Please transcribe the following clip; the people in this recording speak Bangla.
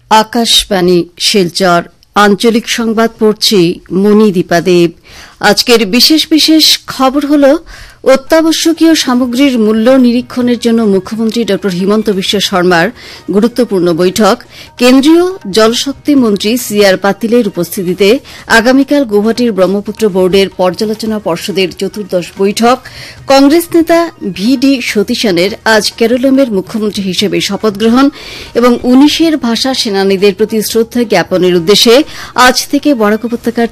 আকাশবাণী শিলচর আঞ্চলিক সংবাদ পড়ছি মণিদীপা দেব। আজকের বিশেষ বিশেষ খবর হল অত্যাবশ্যকীয় সামগ্রীর মূল্য নিরীক্ষণের জন্য মুখ্যমন্ত্রী ড হিমন্ত বিশ্ব শর্মার গুরুত্বপূর্ণ বৈঠক, কেন্দ্রীয় জলশক্তি মন্ত্রী সি.আর. পাতিলের উপস্থিতিতে আগামীকাল গৌহাটির ব্রহ্মপুত্র বোর্ডের পর্যালোচনা পর্ষদের চতুর্দশ বৈঠক, কংগ্রেস নেতা ভি.ডি. সতীশনের আজ কেরলের মুখ্যমন্ত্রী হিসেবে শপথ গ্রহণ এবং 19 ভাষা সেনানীদের প্রতি শ্রদ্ধা জ্ঞাপনের উদ্দেশ্যে আজ থেকে বরাক উপত্যকার